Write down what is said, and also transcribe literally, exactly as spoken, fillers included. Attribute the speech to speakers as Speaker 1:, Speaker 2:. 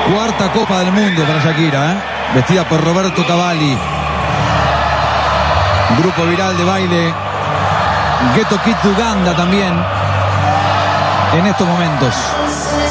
Speaker 1: Cuarta Copa del Mundo para Shakira, ¿eh? Vestida por Roberto Cavalli. Grupo viral de baile Ghetto Kids de Uganda también en estos momentos.